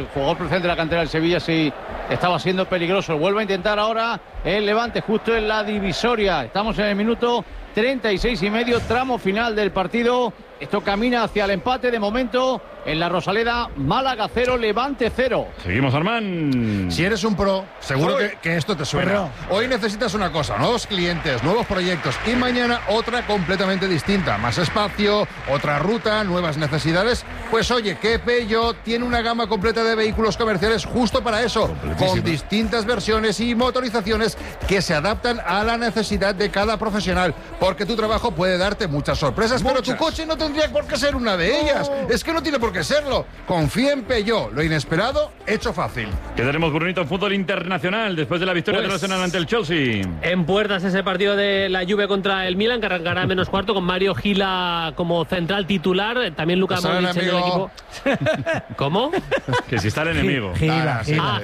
el jugador procedente de la cantera del Sevilla, sí estaba siendo peligroso. Vuelve a intentar ahora el Levante justo en la divisoria. Estamos en el minuto 36,5, tramo final del partido. Esto camina hacia el empate de momento en la Rosaleda. Málaga 0, Levante 0. Seguimos, Armán. Si eres un pro, seguro que esto te suena. Hoy necesitas una cosa, nuevos clientes, nuevos proyectos, y mañana otra completamente distinta. Más espacio, otra ruta, nuevas necesidades. Pues oye, que Peugeot tiene una gama completa de vehículos comerciales justo para eso, con distintas versiones y motorizaciones que se adaptan a la necesidad de cada profesional, porque tu trabajo puede darte muchas sorpresas, pero tu coche no tendría por qué ser una de ellas. Es que no tiene por qué serlo. Confía en Peugeot, lo inesperado hecho fácil. ¿Qué tenemos, Brunito, en fútbol internacional después de la victoria del Arsenal ante el Chelsea? En puertas ese partido de la Juve contra el Milan, que arrancará a -4 con Mario Gila como central titular, también Luka Modric en el equipo. ¿Cómo? Que si está el enemigo. Gila.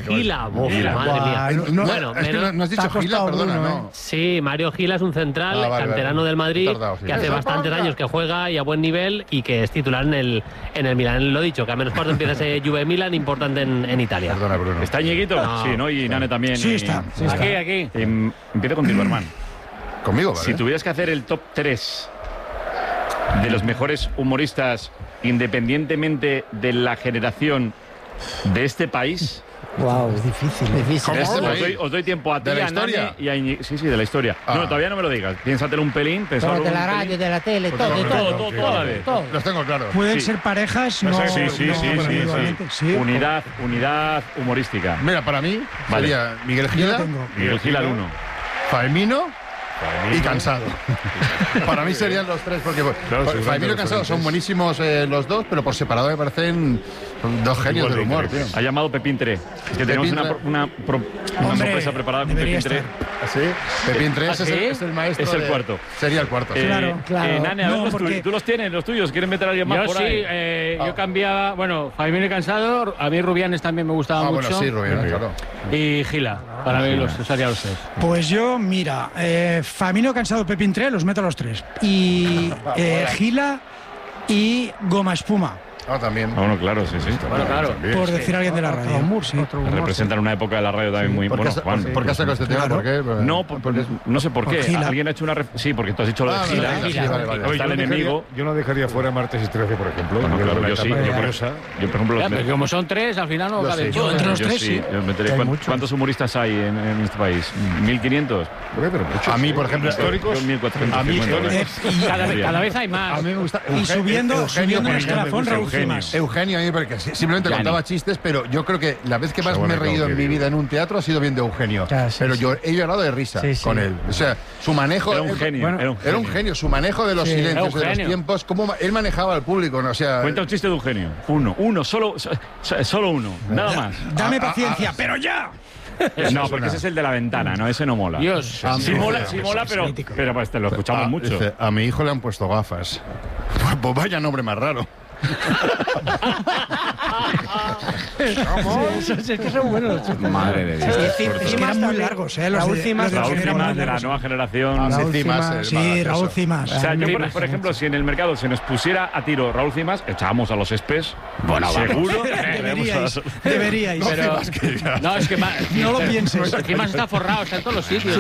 Madre mía. No has dicho Gila, perdona, no. Sí, Mario Gila es un central canterano del Madrid, que hace bastantes años que juega y a buen nivel, y que es titular en el Milan. Lo dicho, que a -4 empieza ese Juve Milan importante en Italia. Perdona, Bruno. ¿Está Ñeguito? No. Sí, ¿no? Y Nane también. Sí, está. Aquí. Empiezo contigo, Armán. Conmigo, ¿vale? Si tuvieras que hacer el top 3 de los mejores humoristas, independientemente de la generación de este país... Wow, es difícil. Os doy tiempo a ti, ¿De la a Nane historia? y a Iñigo. Sí, de la historia. No, todavía no me lo digas. Piénsatelo un pelín. Pero de la radio, de la tele, todo a la vez. Los tengo claros. Pueden ser parejas, no. Sí. Unidad humorística. Mira, para mí sería Miguel Yo Gila, lo tengo. Miguel Gil al 1. Faemino y Cansado. Para mí serían los tres, porque Faemino y Cansado son buenísimos los dos, pero por separado me parecen dos genios del humor, tío. Ha llamado Pepín 3. Es que tenemos una sorpresa preparada con Pepín 3. ¿Sí? Pepín 3 es el maestro. Es el cuarto. Sería el cuarto. Claro. Nane, a ver, tú los tienes, los tuyos. ¿Quieren meter a alguien más Yo por sí, ahí? yo cambiaba, Faemino y Cansado, a mí Rubianes también me gustaba mucho. Bueno, sí, Rubén, claro. Y Gila, para mí serían los tres. Pues yo, mira, Famino, Cansado, Pepín 3, los meto a los tres. Y Gila y Goma Espuma. También. Bueno, claro, sí. Bueno, claro. Por decir alguien de la radio. Representan una época de la radio también muy importante. ¿Por qué has sacado este tema? ¿Por qué? No, no sé por qué. Gila. Alguien ha hecho una... Sí, porque tú has dicho lo de Gila. Vale. Está el enemigo. Yo no dejaría fuera Martes y 13, por ejemplo. Bueno, claro, yo sí. Curiosa. Yo, por ejemplo, Pero como son tres, al final no cabe. Yo entre los tres, sí. Yo meteré. ¿Cuántos humoristas hay en este país? ¿1.500? A mí, por ejemplo, históricos. 1.400. A mí, Cada vez hay más. A mí me gusta. Y subiendo el escalafón, Raúl Cimas. Eugenio, a mí porque simplemente contaba chistes, pero yo creo que la vez que más me he reído en mi vida en un teatro ha sido viendo Eugenio. Pero yo he llorado de risa con él. O sea, su manejo... Era un genio. Era un genio. Su manejo de los silencios, de los tiempos, cómo él manejaba al público, ¿no? O sea... Cuenta un chiste de Eugenio. Uno, solo uno. Nada más. Dame paciencia, pero ya. No, porque ese es el de la ventana, ¿no? Ese no mola. Dios. Sí mola, pero pues te lo escuchamos mucho. Dice, a mi hijo le han puesto gafas. Pues vaya nombre más raro. Es que son buenos. Madre de Dios. Es que eran muy largos, Raúl Cimas de la nueva generación. Raúl Cimas. O sea, yo, por ejemplo, si en el mercado se nos pusiera a tiro Raúl Cimas, echábamos a los espes. Bueno, seguro. Deberíais. Pero, no, es que no lo pienses. Cimas está forrado, está en todos los sitios.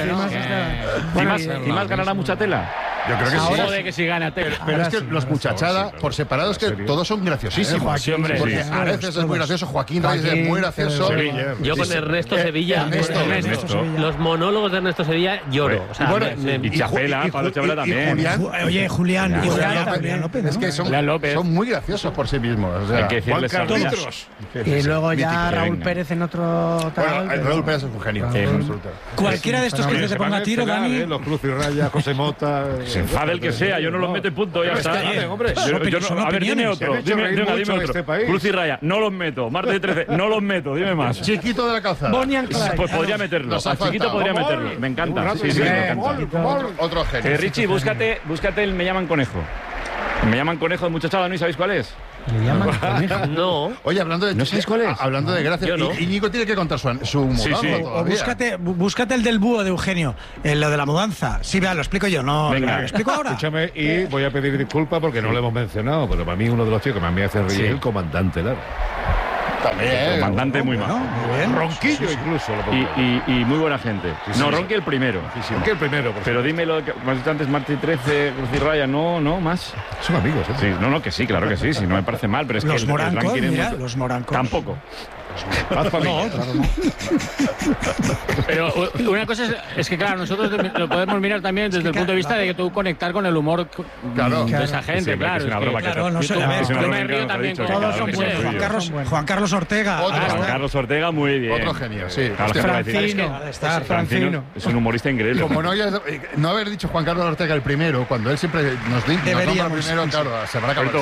Cimas ganará mucha tela. Yo creo que sí. Joder, que si gana tela. Pero es que los muchachada, por separado, es que todos son graciosísimos. Porque Areces es muy gracioso, Joaquín Reyes es muy gracioso. Yo con Ernesto Sevilla, los monólogos de Ernesto Sevilla lloro. O sea, y Chapela, Pablo Chapela también. Oye, Julián López. Es que son muy graciosos por sí mismos. Hay que decirles todos. Y luego ya Raúl Pérez en otro tal. Bueno, Raúl Pérez es un genio. Cualquiera de estos que se ponga a tiro, Dani. Los Cruz y Raya, José Mota. Se enfade el que sea, yo no los meto y punto, ya está. A ver, dime otro. Dime otro. Cruz y Raya, no los meto. Martes y 13, no los meto. Dime más. Chiquito de la Calzada. Bonnie and Clyde. Pues podría meterlo. A Chiquito podría meterlo. Me encanta. Sí, me encanta. Otro genio. Richie, búscate el Me llaman Conejo. Me llaman Conejo de muchachada, ¿no? ¿Y sabéis cuál es? ¿Le llaman Conejo? No. Oye, hablando de... ¿No sabéis cuál es? Hablando de gracia, Íñigo tiene que contar su mudanza todavía. O búscate el del búho de Eugenio, lo de la mudanza. Sí, vea, lo explico yo, no. Venga. Lo explico ahora. Escúchame, y voy a pedir disculpas porque no lo hemos mencionado, pero para mí uno de los tíos que más me hace reír es el comandante Lara. También. Comandante muy majo. Muy bien. Ronquillo incluso. Y muy buena gente. Sí, Ronqui el primero. Ronqui el primero. Pero dime lo que has dicho antes, Martí 13, Cruz y Raya, no, más. Son amigos, ¿eh? Sí, que sí, claro que sí, no me parece mal, pero es Los que morancos, el ranking mira, los morancos. Tampoco. Haz familia. No, claro, no. Pero una cosa es que, claro, nosotros lo podemos mirar también desde el punto de vista de que tú conectar con el humor de esa gente, claro. Es una broma que claro, no sé, yo me río también con todos son buenos. Juan Carlos Ortega. Juan Carlos Ortega, muy bien. Otro genio, sí. Francino. Es un humorista increíble. Como no haber dicho Juan Carlos Ortega el primero, cuando él siempre nos nombra primero, claro, se va a acabar.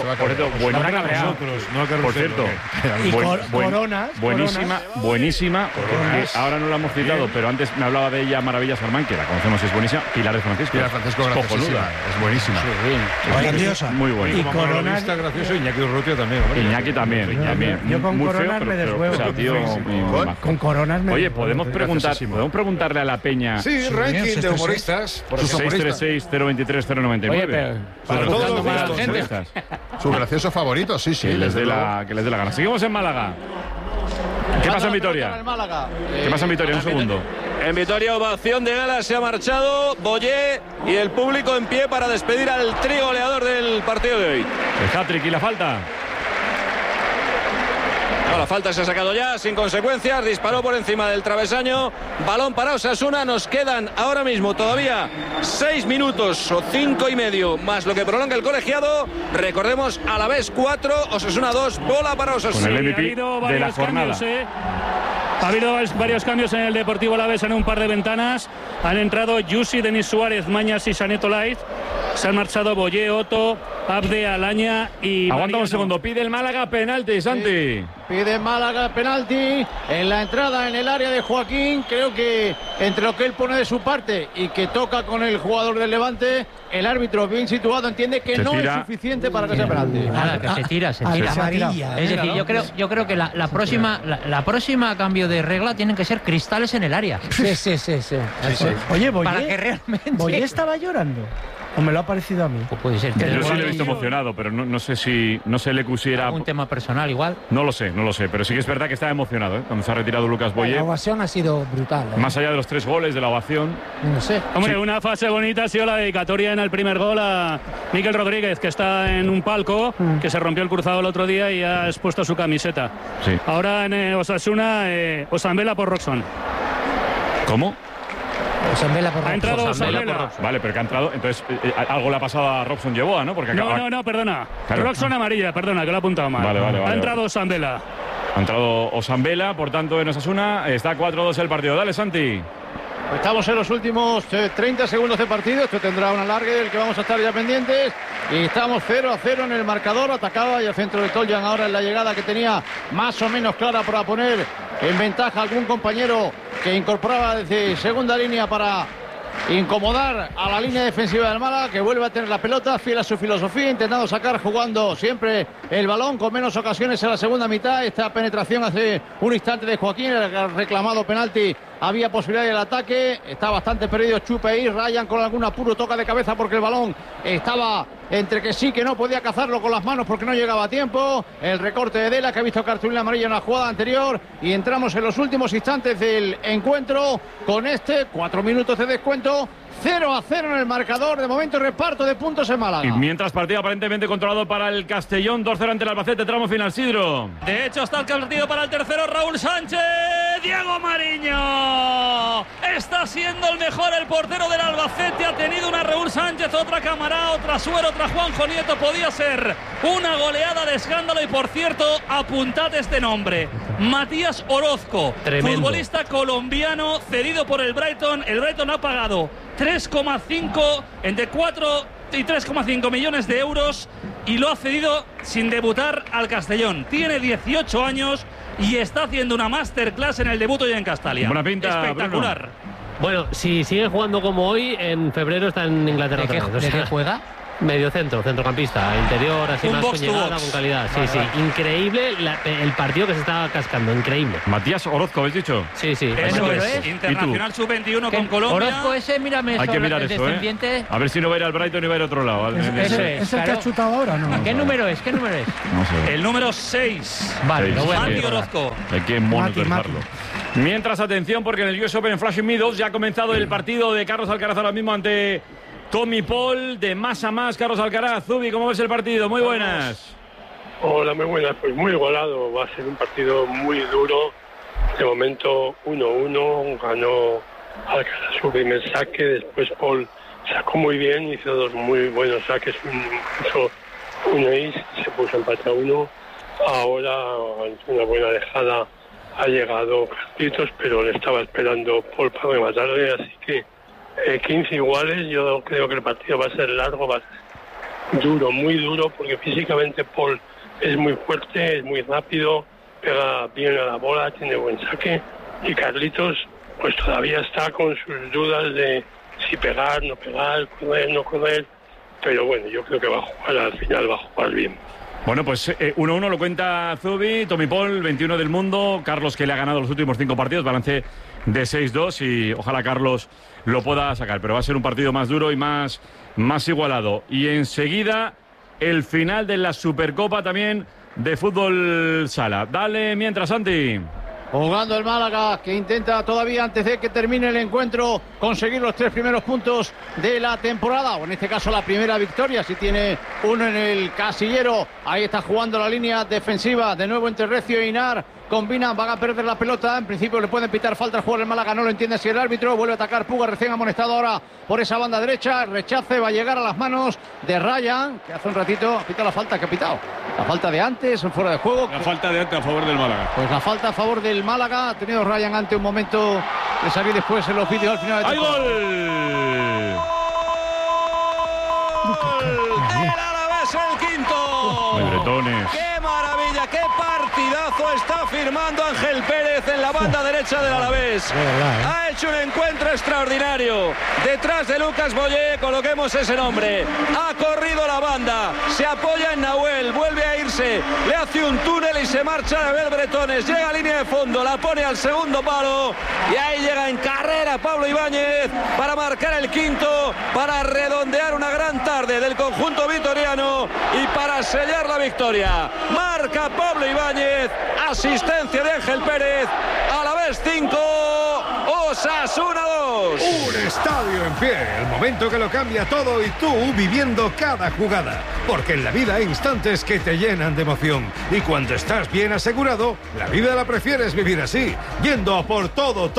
Por cierto, buenísima, porque ahora no la hemos citado, pero antes me hablaba de ella Maravilla Sarmán, que la conocemos, es buenísima. Pilar de Francisco. Pilar Francisco, graciosísima, es buenísima. Grandiosa. Muy buena. Y como humorista gracioso, Iñaki Urrutia también. Iñaki también. Yo con muy Coronas feo, me deshuevo. O sea, tío, Con Coronas me Oye, podemos preguntarle a la Peña. Sí, ranking de humoristas. 636-023-099. Oye, pero para todos más los gente. Su gracioso favorito, sí. Que les dé la gana. Seguimos en Málaga. ¿Qué pasa en Vitoria? ¿Qué pasa en Vitoria? Un segundo. En Vitoria, ovación de gala, se ha marchado Boyé y el público en pie para despedir al trigoleador del partido de hoy. El hat-trick y la falta. No, la falta se ha sacado ya, sin consecuencias, disparó por encima del travesaño, balón para Osasuna, nos quedan ahora mismo todavía 6 minutos o 5 y medio, más lo que prolonga el colegiado, recordemos, Alavés 4, Osasuna 2, bola para Osasuna. Con el MVP de la jornada. Ha habido varios cambios en el Deportivo Alavés en un par de ventanas. Han entrado Yusi, Denis Suárez, Mañas y Saneto Laiz. Se han marchado Boyé, Otto, Abde, Alaña y... Aguanta un segundo, pide el Málaga penalti, Santi. Pide Málaga penalti en la entrada en el área de Joaquín. Creo que entre lo que él pone de su parte y que toca con el jugador del Levante, el árbitro bien situado entiende que no es suficiente para que sea penalti. Nada, que se tira. Es decir, yo creo que la próxima cambio de regla tienen que ser cristales en el área. Sí. Oye, Boyé, para que realmente... Boyé estaba llorando. ¿O me lo ha parecido a mí? Pues puede ser. Yo sí le he visto emocionado, pero no sé si no se le pusiera... ¿Algún tema personal igual? No lo sé, pero sí que es verdad que estaba emocionado, cuando se ha retirado Lucas Boyé. La ovación ha sido brutal. Más allá de los 3 goles de la ovación. No sé. Hombre, una fase bonita ha sido la dedicatoria en el primer gol a Miquel Rodríguez, que está en un palco, que se rompió el cruzado el otro día y ha expuesto su camiseta. Sí. Ahora en Osasuna, Osambela por Roxon. ¿Cómo? Ha entrado Osambela. Vale, pero que ha entrado. Entonces, algo le ha pasado a Robson Yeboah, ¿no? Porque No, perdona. Claro. Roxon amarilla, perdona, que lo ha apuntado mal. Vale. Ha entrado Osambela. Ha entrado Osambela, por tanto, en Osasuna. Está 4-2 el partido. Dale, Santi. Estamos en los últimos 30 segundos de partido. Esto tendrá un alargue del que vamos a estar ya pendientes. Y estamos 0-0 en el marcador. Atacaba y al centro de Toljan ahora en la llegada que tenía más o menos clara para poner en ventaja a algún compañero que incorporaba desde segunda línea para incomodar a la línea defensiva del Málaga, que vuelve a tener la pelota, fiel a su filosofía, intentando sacar, jugando siempre el balón, con menos ocasiones en la segunda mitad. Esta penetración hace un instante de Joaquín, el reclamado penalti. Había posibilidad del ataque, está bastante perdido Chupe y Ryan con algún apuro, toca de cabeza porque el balón estaba entre que sí, que no podía cazarlo con las manos porque no llegaba a tiempo. El recorte de Dela, que ha visto cartulina amarilla en la jugada anterior, y entramos en los últimos instantes del encuentro con 4 minutos de descuento. 0-0 en el marcador, de momento reparto de puntos en Málaga. Y mientras partido aparentemente controlado para el Castellón, 2-0 ante el Albacete, tramo final, Sidro. De hecho, está el partido para el tercero, Raúl Sánchez. Diego Mariño está siendo el mejor, el portero del Albacete. Ha tenido una Raúl Sánchez, otra Camará, otra Suero, otra Juanjo Nieto. Podía ser una goleada de escándalo. Y por cierto, apuntad este nombre: Matías Orozco. Tremendo. Futbolista colombiano cedido por el Brighton. El Brighton ha pagado 3,5, entre 4 y 3,5 millones de euros, y lo ha cedido sin debutar al Castellón. Tiene 18 años y está haciendo una masterclass en el debut hoy en Castalia. Buena pinta, espectacular. Bruno. Bueno, si sigue jugando como hoy, en febrero está en Inglaterra. ¿De qué juega? Medio centro, centrocampista, interior, así más con llegada, con calidad. Sí, increíble el partido que se está cascando, increíble. Matías Orozco, ¿habéis dicho? Sí. Eso es. Internacional sub-21 con Colombia. Orozco ese, mírame eso. Hay que mirar eso, A ver si no va a ir al Brighton y va a ir a otro lado. ¿Es el que ha chutado ahora, no? ¿Qué número es? No sé. El número 6. Vale, lo voy a Mati Orozco. Hay que monitorizarlo. Mientras, atención, porque en el US Open Flushing Meadows ya ha comenzado el partido de Carlos Alcaraz ahora mismo ante Tommy Paul, de más a más. Carlos Alcaraz, Zubi, ¿cómo ves el partido? Muy buenas. Hola, muy buenas. Pues muy igualado. Va a ser un partido muy duro. De momento 1-1. Ganó Alcaraz su primer saque. Después Paul sacó muy bien. Hizo dos muy buenos saques. Puso un ace. Se puso empate a 1. Ahora, una buena dejada, ha llegado Carlitos, pero le estaba esperando Paul para rematarle. Así que 15 iguales. Yo creo que el partido va a ser largo, va a ser duro, muy duro, porque físicamente Paul es muy fuerte, es muy rápido, pega bien a la bola, tiene buen saque, y Carlitos pues todavía está con sus dudas de si pegar, no pegar, correr, no correr, pero bueno, yo creo que va a jugar, al final va a jugar bien. Bueno, pues 1-1 lo cuenta Zubi, Tommy Paul, 21 del mundo, Carlos que le ha ganado los últimos 5 partidos, balance de 6-2 y ojalá Carlos lo pueda sacar, pero va a ser un partido más duro y más igualado. Y enseguida el final de la Supercopa también de fútbol sala. Dale mientras, Santi. Jugando el Málaga, que intenta todavía, antes de que termine el encuentro, conseguir los 3 primeros puntos de la temporada, o en este caso la primera victoria, si tiene uno en el casillero. Ahí está jugando la línea defensiva, de nuevo entre Recio e Inar. Combinan, van a perder la pelota. En principio le pueden pitar falta al jugador del Málaga, no lo entiende si el árbitro. Vuelve a atacar Puga, recién amonestado ahora por esa banda derecha. Rechace, va a llegar a las manos de Ryan, que hace un ratito ha pitado la falta que ha pitado. La falta de antes, fuera de juego. La falta de antes a favor del Málaga. Pues la falta a favor del Málaga. Ha tenido Ryan ante un momento de salir después en los vídeos al final. ¡Hay gol! ¡El Alavés, el quinto! ¡Ay, bretones! ¡Qué maravilla! ¡Qué partidazo está firmando Ángel Pérez en la banda derecha del Alavés! Ha hecho un encuentro extraordinario. Detrás de Lucas Boyé, coloquemos ese nombre. Ha corrido la banda, se apoya en Nahuel, vuelve a irse, le hace un túnel y se marcha a ver Bretones. Llega a línea de fondo, la pone al segundo palo y ahí llega en carrera Pablo Ibáñez para marcar el quinto, para redondear una gran tarde del conjunto vitoriano y para sellar la victoria. Marca Pablo Ibáñez, asistencia de Ángel Pérez. Alavés 5, Osasuna 2. Un estadio en pie, el momento que lo cambia todo y tú viviendo cada jugada. Porque en la vida hay instantes que te llenan de emoción. Y cuando estás bien asegurado, la vida la prefieres vivir así, yendo a por todo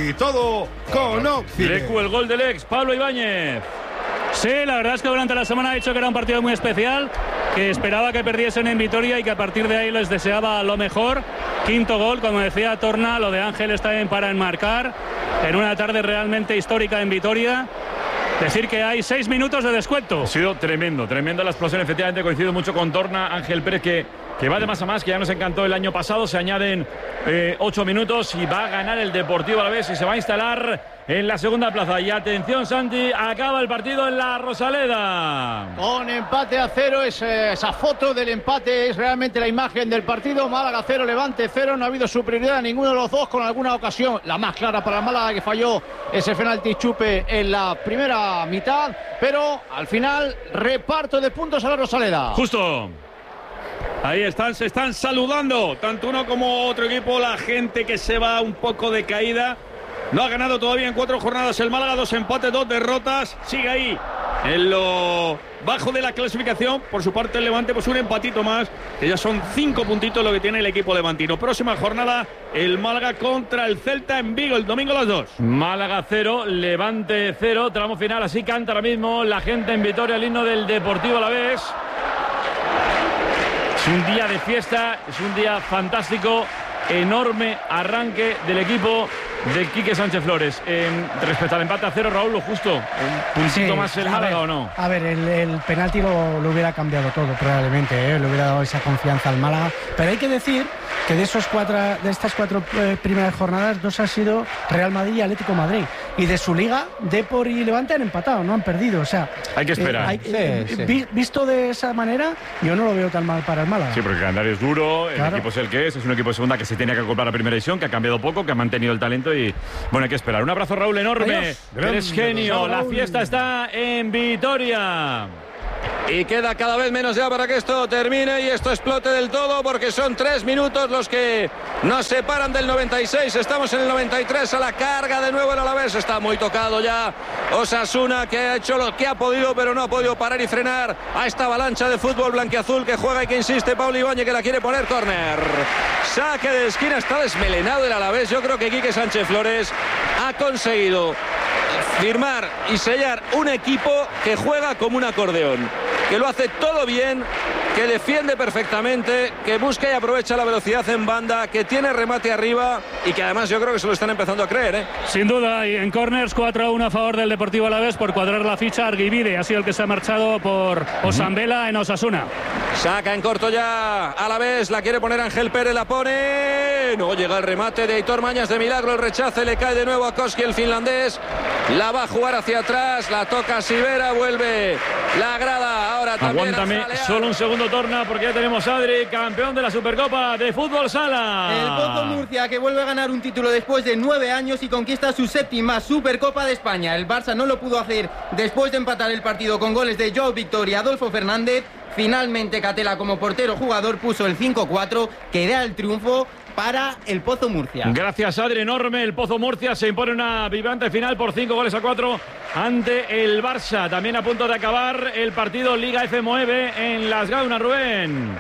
con Oxide. Lecu, el gol del ex, Pablo Ibáñez. Sí, la verdad es que durante la semana ha dicho que era un partido muy especial, que esperaba que perdiesen en Vitoria y que a partir de ahí les deseaba lo mejor. Quinto gol, como decía Torna, lo de Ángel está bien para enmarcar en una tarde realmente histórica en Vitoria. Decir que hay 6 minutos de descuento. Ha sido tremenda la explosión, efectivamente, coincido mucho con Torna. Ángel Pérez que va de más a más, que ya nos encantó el año pasado. Se añaden 8 minutos y va a ganar el Deportivo Alavés y se va a instalar en la segunda plaza. Y atención, Santi, acaba el partido en la Rosaleda. Con empate a 0, esa foto del empate es realmente la imagen del partido. Málaga 0, Levante 0, no ha habido superioridad a ninguno de los dos, con alguna ocasión, la más clara para el Málaga, que falló ese penalti Chupe en la primera mitad, pero al final reparto de puntos a la Rosaleda. Justo. Ahí están, se están saludando, tanto uno como otro equipo, la gente que se va un poco de caída. No ha ganado todavía en 4 jornadas el Málaga, 2 empates, 2 derrotas. Sigue ahí en lo bajo de la clasificación. Por su parte el Levante, pues un empatito más, que ya son 5 puntitos lo que tiene el equipo levantino. Próxima jornada, el Málaga contra el Celta en Vigo, el domingo a las 2. Málaga 0, Levante 0, tramo final. Así canta ahora mismo la gente en Vitoria el himno del Deportivo Alavés. Es un día de fiesta, es un día fantástico. Enorme arranque del equipo de Quique Sánchez Flores. Respecto al empate a 0, Raúl, lo justo, un puntito más el Málaga, ¿o no? A ver, el penalti lo hubiera cambiado todo probablemente, le hubiera dado esa confianza al Málaga, pero hay que decir que de estas 4 primeras jornadas, 2 ha sido Real Madrid y Atlético Madrid. y de su liga, Depor y Levante han empatado, no han perdido. O sea, hay que esperar. Visto de esa manera, yo no lo veo tan mal para el Málaga. Sí, porque el calendario es duro, el equipo es el que es un equipo de segunda que se tiene que acoplar a la primera división, que ha cambiado poco, que ha mantenido el talento y bueno, hay que esperar. Un abrazo, Raúl, enorme. Eres genio. La fiesta está en Vitoria. Y queda cada vez menos ya para que esto termine y esto explote del todo, porque son 3 minutos los que nos separan del 96. Estamos en el 93, a la carga de nuevo el Alavés. Está muy tocado ya Osasuna, que ha hecho lo que ha podido, pero no ha podido parar y frenar a esta avalancha de fútbol blanquiazul que juega y que insiste. Pablo Ibáñez, que la quiere poner. Córner. Saque de esquina, está desmelenado el Alavés. Yo creo que Quique Sánchez Flores ha conseguido firmar y sellar un equipo que juega como un acordeón, que lo hace todo bien, que defiende perfectamente, que busca y aprovecha la velocidad en banda, que tiene remate arriba y que además yo creo que se lo están empezando a creer, ¿eh? Sin duda, y en corners 4-1 a favor del Deportivo Alavés por cuadrar la ficha. Arguibide ha sido el que se ha marchado por Osambela en Osasuna. Saca en corto ya Alavés, la quiere poner Ángel Pérez, la pone, no llega el remate de Aitor Mañas, de milagro el rechace, le cae de nuevo a Koski, el finlandés, la va a jugar hacia atrás, la toca Sivera, vuelve la grada, ahora también. Aguántame solo un segundo, Torna, porque ya tenemos a Adri, campeón de la Supercopa de Fútbol Sala. El Pozo Murcia, que vuelve a ganar un título después de 9 años y conquista su 7ª Supercopa de España. El Barça no lo pudo hacer después de empatar el partido con goles de Joao Victor y Adolfo Fernández. Finalmente Catela, como portero jugador, puso el 5-4, que da el triunfo para el Pozo Murcia. Gracias, Adri, enorme. El Pozo Murcia se impone una vibrante final por 5-4 ante el Barça. También a punto de acabar el partido Liga F9 en Las Gaunas, Rubén.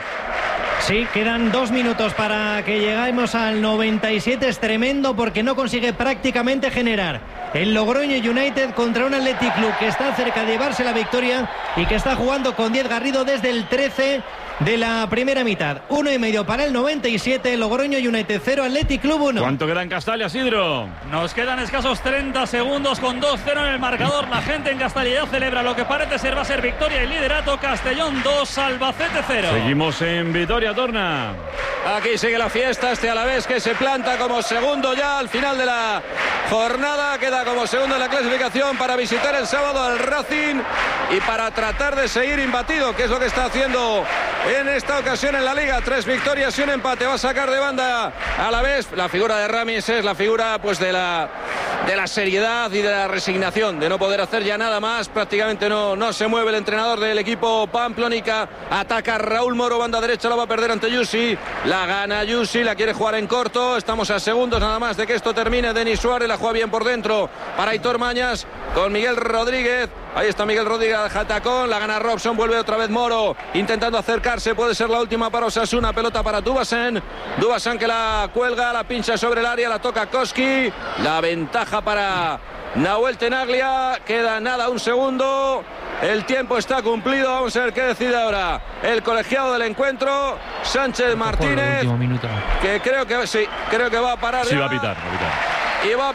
Sí, quedan 2 minutos para que lleguemos al 97. Es tremendo porque no consigue prácticamente generar el Logroño United contra un Athletic Club que está cerca de llevarse la victoria y que está jugando con 10 Garrido desde el 13 de la primera mitad. 1,5 para el 97, Logroño United 0, Athletic Club 1. ¿Cuánto queda en Castalia, Isidro? Nos quedan escasos 30 segundos con 2-0 en el marcador. La gente en Castalia ya celebra lo que parece ser va a ser victoria y liderato. Castellón 2, Albacete 0. Seguimos en Vitoria, Torna. Aquí sigue la fiesta, este Alavés que se planta como segundo ya al final de la jornada, queda como segundo en la clasificación para visitar el sábado al Racing y para tratar de seguir imbatido, que es lo que está haciendo en esta ocasión en la Liga. 3 victorias y un empate. Va a sacar de banda Alavés. La figura de Ramis es la figura pues de la seriedad y de la resignación, de no poder hacer ya nada más. Prácticamente no se mueve el entrenador del equipo Pamplónica. Ataca Raúl Moro, banda derecha, la va a perder ante Yusi. La gana Yusi, la quiere jugar en corto. Estamos a segundos nada más de que esto termine. Denis Suárez la juega bien por dentro para Aitor Mañas con Miguel Rodríguez. Ahí está Miguel Rodríguez al jatacón, la gana Robson, vuelve otra vez Moro, intentando acercarse, puede ser la última para Osasuna, pelota para Dubasen que la cuelga, la pincha sobre el área, la toca Koski, la ventaja para Nahuel Tenaglia, queda nada, un segundo, el tiempo está cumplido, vamos a ver qué decide ahora el colegiado del encuentro, Sánchez Martínez, que creo que va a parar. Sí, ya. va a pitar. Y va a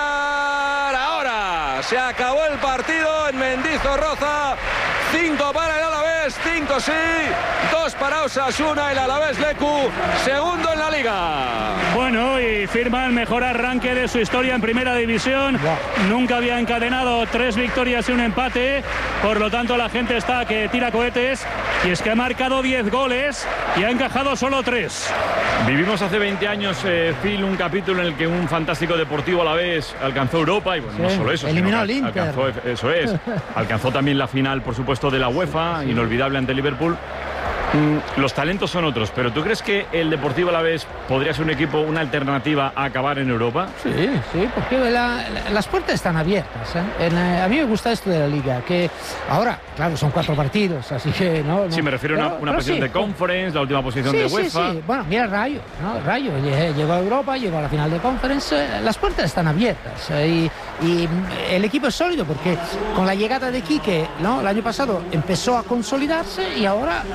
pitar ahora. Se acabó el partido en Mendizorroza. 5 para el Alavés, 5 sí, 2 para Osasuna, el Alavés Lecu, segundo en la Liga. Bueno, y firma el mejor arranque de su historia en Primera División. Nunca había encadenado 3 victorias y un empate, por lo tanto la gente está que tira cohetes, y es que ha marcado 10 goles y ha encajado solo 3. Vivimos hace 20 años, Phil, un capítulo en el que un fantástico Deportivo Alavés alcanzó Europa y bueno, no solo eso, eliminó al Inter. Alcanzó también la final, por supuesto, de la UEFA, inolvidable ante Liverpool. Los talentos son otros, pero ¿tú crees que el Deportivo Alavés podría ser un equipo, una alternativa a acabar en Europa? Sí, porque las puertas están abiertas, ¿eh? A mí me gusta esto de la Liga, que ahora, claro, son 4 partidos, así que no. Sí, me refiero a una posición de Conference, la última posición de UEFA. Sí. Bueno, mira Rayo, ¿no? Rayo llegó a Europa, llegó a la final de Conference, las puertas están abiertas, y el equipo es sólido porque con la llegada de Quique, ¿no? El año pasado empezó a consolidarse y ahora viaja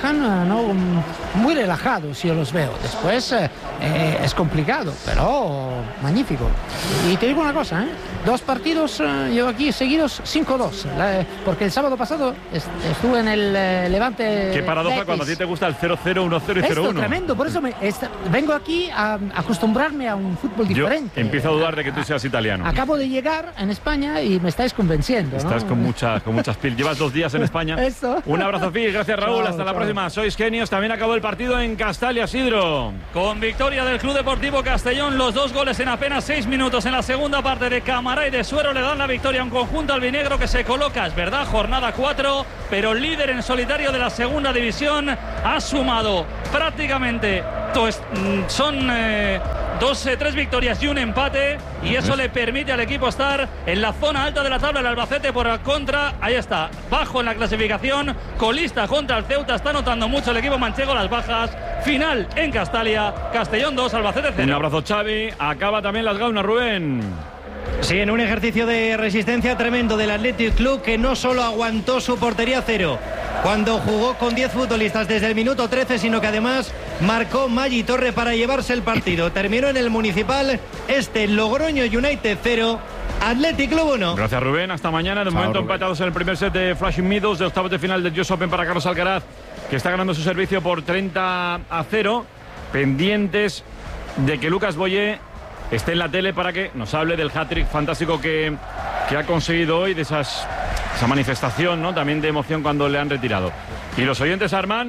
trabajan muy relajados, yo los veo. Después es complicado, pero magnífico. Y te digo una cosa, 2 partidos yo aquí seguidos 5-2, porque el sábado pasado estuve en el Levante. Qué paradoja Betis. cuando a ti te gusta el 0-0, 1-0 y 0-1. Esto tremendo, por eso vengo aquí a acostumbrarme a un fútbol diferente. Yo empiezo a dudar de que tú seas italiano. Acabo de llegar en España y me estáis convenciendo. Estás con muchas pilas. Llevas 2 días en España. Eso. Un abrazo, Phil. Gracias, Raúl. Chao, Hasta la chao. próxima. Sois genios. También acabó el partido en Castalia, Sidro. Con victoria del Club Deportivo Castellón, los 2 goles en apenas 6 minutos en la segunda parte de Camará y de Suero le dan la victoria a un conjunto albinegro que se coloca, es verdad, jornada 4, pero líder en solitario de la segunda división. Ha sumado prácticamente, son 3 victorias y un empate, y eso le permite al equipo estar en la zona alta de la tabla. El Albacete por contra, ahí está, bajo en la clasificación, colista contra el Ceuta. Está notando mucho el equipo manchego las bajas. Final en Castalia, Castellón 2, Albacete 0. Un abrazo, Xavi. Acaba también las gaunas, Rubén. Sí, en un ejercicio de resistencia tremendo del Athletic Club, que no solo aguantó su portería 0 cuando jugó con 10 futbolistas desde el minuto 13, sino que además marcó Maggi Torre para llevarse el partido. Terminó en el Municipal Logroño United 0, Athletic Club 1. Gracias, Rubén. Hasta mañana. De momento empatados en el primer set de Flushing Meadows, de octavos de final del US Open para Carlos Alcaraz, que está ganando su servicio por 30-0. Pendientes de que Lucas Boyer esté en la tele para que nos hable del hat-trick fantástico que ha conseguido hoy, de esa manifestación, ¿no? También de emoción cuando le han retirado. Y los oyentes, Armán,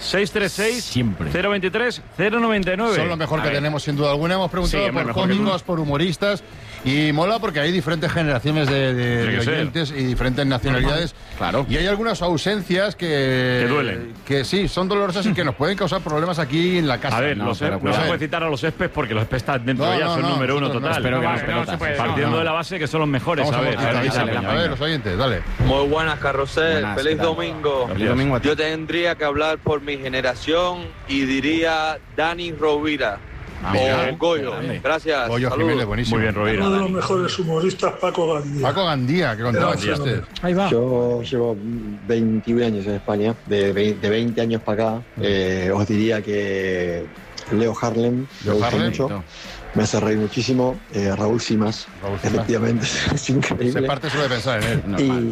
636-023-099. Son lo mejor que tenemos, sin duda alguna. Hemos preguntado por cómicos, por humoristas. Y mola porque hay diferentes generaciones de oyentes y diferentes nacionalidades. Claro. Y hay algunas ausencias que duelen. Que sí, son dolorosas y que nos pueden causar problemas aquí en la casa. A ver, no se puede citar a los ESPEs porque los ESPEs están dentro de ellas, son número 1 total. Partiendo de la base que son los mejores. A ver, los oyentes, dale. Muy buenas, Carrusel. Feliz domingo. Feliz domingo a ti. Yo tendría que hablar por mi generación y diría Dani Rovira. O Goyo. Gracias. Goyo Jiménez, buenísimo. Muy bien, Rovira. Uno de los mejores humoristas, Paco Gandía. Paco Gandía, que contaba chistes. Ahí va. Yo llevo 21 años en España, de 20 años para acá. Os diría que Leo Harlem, me gusta mucho. Me hace reír muchísimo. Raúl Simas, efectivamente, es increíble. Se parte solo de pensar en él.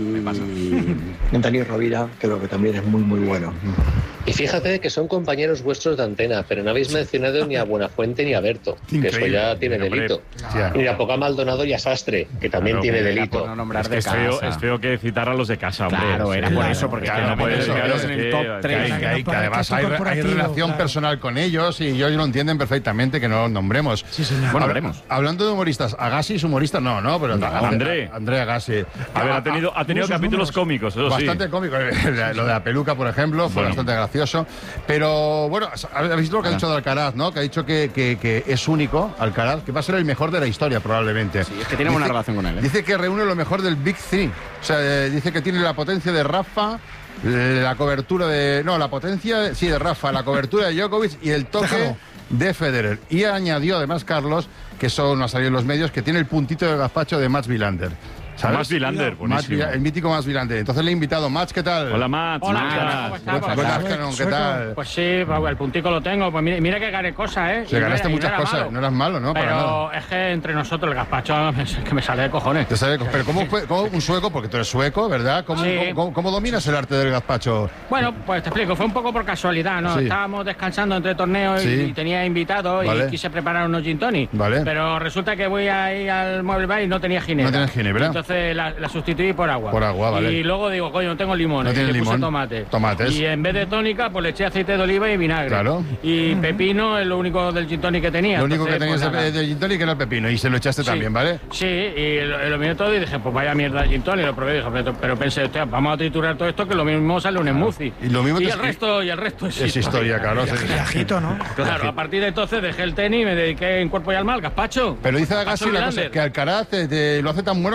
Y Dani Rovira, creo que también es muy, muy bueno. Y fíjate que son compañeros vuestros de antena, pero no habéis mencionado ni a Buenafuente ni a Berto, que eso ya tiene delito. Ni a Poca Maldonado y a Sastre, que también tiene delito. Es feo que citar a los de casa, hombre. Claro, era por eso, porque no puedes quedarlos en el top 3. Que además hay relación personal con ellos y ellos lo entienden perfectamente que no los nombremos. Sí, señor. Bueno, veremos. Hablando de humoristas, Agassi es humorista, no, pero André Agassi. A ver, ha tenido capítulos cómicos, eso sí. Bastante cómicos. Lo de la peluca, por ejemplo, fue bastante gracioso. Pero bueno, habéis visto lo que ha dicho de Alcaraz, ¿no? Que ha dicho que es único, Alcaraz, que va a ser el mejor de la historia probablemente. Sí, es que tiene buena relación con él. Dice que reúne lo mejor del Big Three. O sea, dice que tiene la potencia de Rafa, la cobertura de... No, la potencia de Rafa, la cobertura de Djokovic y el toque de Federer. Y añadió además, Carlos, que eso no ha salido en los medios, que tiene el puntito de gazpacho de Mats Wilander. Mats Wilander, buenísimo. El mítico Mats Wilander. Entonces le he invitado. Mats, ¿qué tal? Hola, Mats. Hola, ¿qué tal? Pues sí, el puntico lo tengo. Pues mira que gané cosas, ¿eh? Se ganaste muchas cosas. Malo. No eras malo, ¿no? Pero es que entre nosotros el gazpacho es que me sale de cojones. Pero ¿cómo un sueco? Porque tú eres sueco, ¿verdad? ¿Cómo dominas el arte del gazpacho? Bueno, pues te explico. Fue un poco por casualidad, ¿no? Sí. Estábamos descansando entre torneos y tenía invitados y quise preparar unos gin tonic. Vale. Pero resulta que voy ahí al mueble bar y no tenía ginebra. No tenías ginebra. Entonces la sustituí por agua. Por agua, vale. Y luego digo, coño, no tengo limón. No tienes limón. Puse Tomates. Y en vez de tónica, pues le eché aceite de oliva y vinagre. Claro. Y pepino es lo único del gin tonic que tenía. Lo único que tenías del gin tonic era el pepino. Y se lo echaste también, ¿vale? Sí, y lo miré todo y dije, pues vaya mierda de gin tonic. Lo probé y dije, pero pensé, hostia, vamos a triturar todo esto que lo mismo sale un smoothie. Y lo mismo el resto es historia, claro. Viajito, ¿no? Claro, a partir de entonces dejé el tenis y me dediqué en cuerpo y alma al gazpacho. Pero dice Agassi la cosa, que Alcaraz lo hace tan bueno como tú.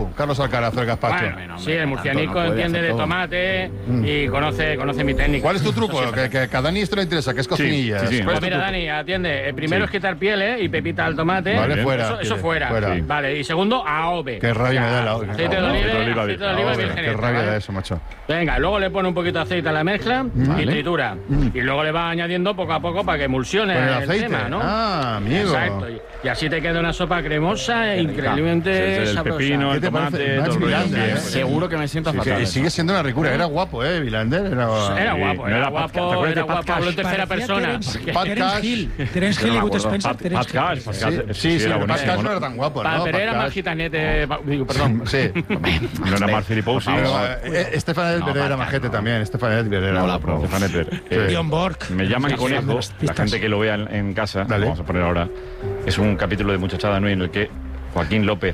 tú, Carlos Alcaraz, el gazpacho? Bueno, sí, el murcianico entiende de tomate y conoce mi técnica. ¿Cuál es tu truco? Que a Dani esto le interesa, que es cocinilla. Pues mira, Dani, atiende. El primero es quitar piel y pepita al tomate. Vale, fuera. Eso fuera. Sí. Vale, y segundo, AOVE. Qué rabia me da la aceite de oliva virgen. Qué rabia da eso, macho. Venga, luego le pone un poquito de aceite a la mezcla y tritura. Y luego le va añadiendo poco a poco para que emulsione el tema, ¿no? Ah, amigo. Exacto. Y así te queda una sopa cremosa e increíblemente sabrosa. El pepino, el tomate, todo Vilander, Seguro que me siento fatal. Sigue siendo una ricura. Era guapo, Vilander. Era guapo. Hablo en tercera persona. Pat Cash y Bud Spencer. Sí, pero Pat Cash no era tan guapo, ¿no? Pero era más gitanete. Perdón. Sí. No era más Filipousi. Stefan Edberg era majete también. Stefan Edberg era guapo. Bjorn Borg. Me llaman conejo. La gente que lo vea en casa, vamos a poner ahora, es un capítulo de Muchachada Nui en el que Julián López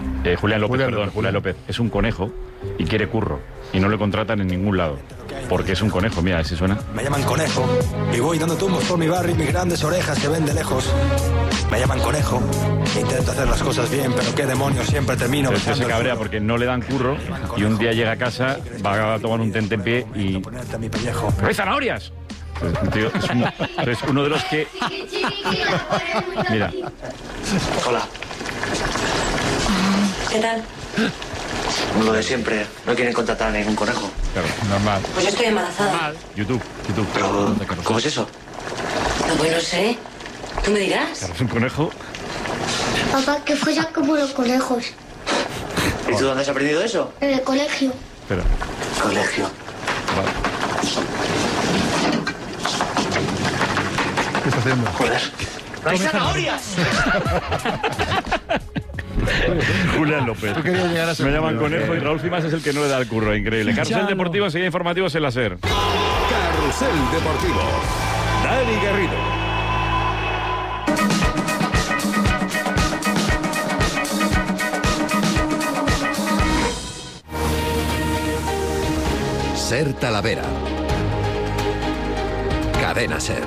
es un conejo y quiere curro y no le contratan en ningún lado porque es un conejo. Mira, si suena. Me llaman conejo y voy dando tumbos por mi barrio y mis grandes orejas se ven de lejos. Me llaman conejo, intento hacer las cosas bien, pero qué demonios, siempre termino. Este se cabrea porque no le dan curro y un día llega a casa, va a tomar un tentempié y ¡hay zanahorias! Tío, es uno de los que... Mira. Hola. ¿Qué tal? Lo de siempre, no quieren contratar a ningún conejo. Claro, normal. Pues yo estoy embarazada. YouTube. Pero, ¿cómo es eso? No, pues no sé. ¿Tú me dirás? Claro, es un conejo. Papá, que follas como los conejos. ¿Y tú dónde has aprendido eso? En el colegio. Espera. Colegio. Vale. ¿Qué está haciendo? Joder. ¡No hay zanahorias! Julián López. Me llaman conejo y Raúl Cimas es el que no le da el curro. Increíble. Carrusel Deportivo, enseguida informativos en la SER. Carrusel Deportivo. Dani Garrido. SER Talavera. Cadena SER.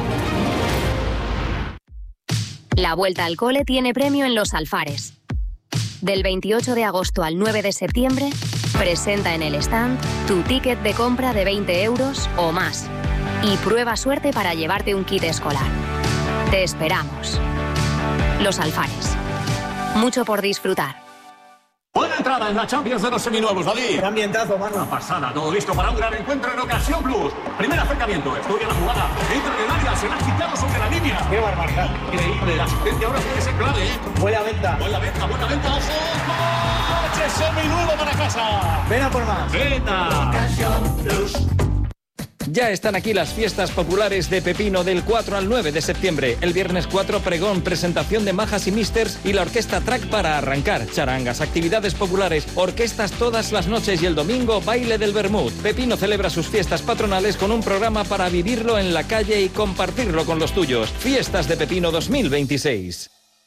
La vuelta al cole tiene premio en Los Alfares. Del 28 de agosto al 9 de septiembre, presenta en el stand tu ticket de compra de 20 euros o más y prueba suerte para llevarte un kit escolar. Te esperamos. Los Alfares. Mucho por disfrutar. Buena entrada en la Champions de los seminuevos, David. Qué ambientazo, mano. Una pasada, todo listo para un gran encuentro en Ocasión Plus. Primer acercamiento, estudia la jugada. Entra en el área, se la ha quitado sobre la línea. Qué barbaridad. Increíble, la asistencia ahora puede ser clave, ¿eh? Buena venta. Buena venta, ojo. ¡Coche seminuevo para casa! Ven a por más. Venta. Ocasión Plus. Ya están aquí las fiestas populares de Pepino del 4 al 9 de septiembre. El viernes 4, pregón, presentación de Majas y Misters y la orquesta Track para arrancar. Charangas, actividades populares, orquestas todas las noches y el domingo, baile del Bermud. Pepino celebra sus fiestas patronales con un programa para vivirlo en la calle y compartirlo con los tuyos. Fiestas de Pepino 2026.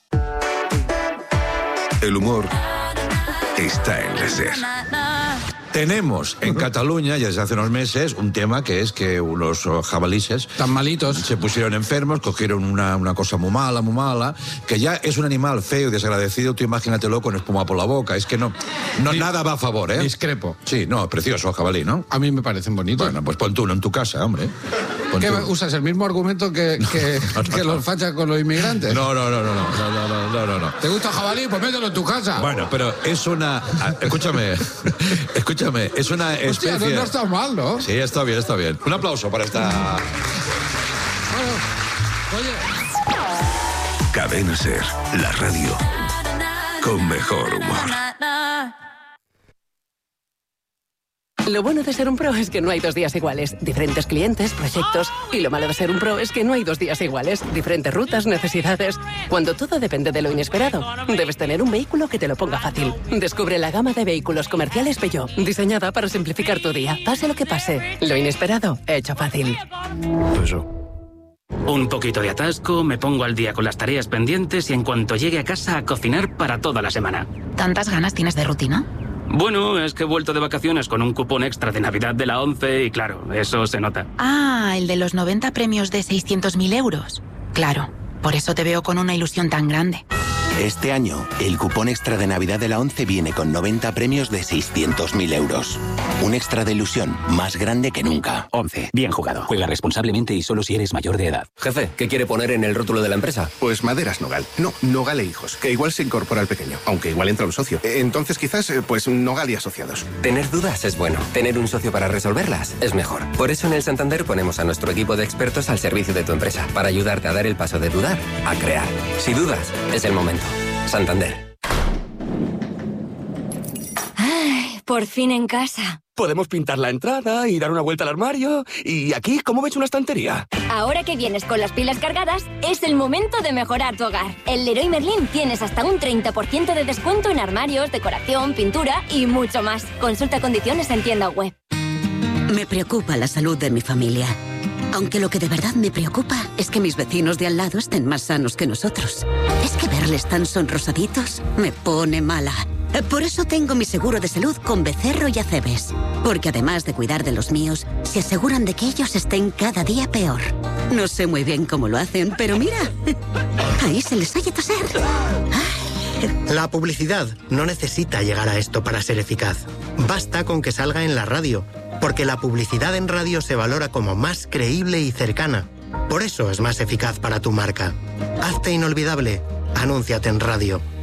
El humor está en la SER. Tenemos en Cataluña, ya desde hace unos meses, un tema que es que unos jabalíes tan malitos se pusieron enfermos, cogieron una cosa muy mala, que ya es un animal feo y desagradecido. Tú imagínatelo con espuma por la boca. Es que no nada va a favor, ¿eh? Discrepo. Sí, no, precioso jabalí, ¿no? A mí me parecen bonitos. Bueno, pues pon tú uno en tu casa, hombre. ¿Qué usas? ¿El mismo argumento que los fachas con los inmigrantes? No. ¿Te gusta el jabalí? Pues mételo en tu casa. Bueno, pero es una... Escúchame, es una especie... Hostia, no está mal, ¿no? Sí, está bien. Un aplauso para esta... Bueno, oye... Cadena SER, la radio con mejor humor. Lo bueno de ser un pro es que no hay 2 días iguales. Diferentes clientes, proyectos. Y lo malo de ser un pro es que no hay 2 días iguales. Diferentes rutas, necesidades. Cuando todo depende de lo inesperado, debes tener un vehículo que te lo ponga fácil. Descubre la gama de vehículos comerciales Peugeot, diseñada para simplificar tu día. Pase lo que pase, lo inesperado, hecho fácil. Un poquito de atasco, me pongo al día con las tareas pendientes y en cuanto llegue a casa a cocinar para toda la semana. ¿Tantas ganas tienes de rutina? Bueno, es que he vuelto de vacaciones con un cupón extra de Navidad de la 11 y claro, eso se nota. Ah, el de los 90 premios de 600.000 euros. Claro, por eso te veo con una ilusión tan grande. Este año, el cupón extra de Navidad de la ONCE viene con 90 premios de 600.000 euros. Un extra de ilusión más grande que nunca. 11. Bien jugado. Juega responsablemente y solo si eres mayor de edad. Jefe, ¿qué quiere poner en el rótulo de la empresa? Pues Maderas Nogal. No, Nogal e Hijos, que igual se incorpora al pequeño, aunque igual entra un socio. Entonces quizás, pues Nogal y Asociados. Tener dudas es bueno. Tener un socio para resolverlas es mejor. Por eso en el Santander ponemos a nuestro equipo de expertos al servicio de tu empresa, para ayudarte a dar el paso de dudar a crear. Si dudas, es el momento. Santander. Ay, por fin en casa. Podemos pintar la entrada y dar una vuelta al armario. Y aquí, ¿cómo ves una estantería? Ahora que vienes con las pilas cargadas, es el momento de mejorar tu hogar. En Leroy Merlin tienes hasta un 30% de descuento en armarios, decoración, pintura y mucho más. Consulta condiciones en tienda web. Me preocupa la salud de mi familia. Aunque lo que de verdad me preocupa es que mis vecinos de al lado estén más sanos que nosotros. Es que verles tan sonrosaditos me pone mala. Por eso tengo mi seguro de salud con Becerro y Acebes. Porque además de cuidar de los míos, se aseguran de que ellos estén cada día peor. No sé muy bien cómo lo hacen, pero mira, ahí se les oye toser. La publicidad no necesita llegar a esto para ser eficaz. Basta con que salga en la radio, porque la publicidad en radio se valora como más creíble y cercana. Por eso es más eficaz para tu marca. Hazte inolvidable. Anúnciate en radio.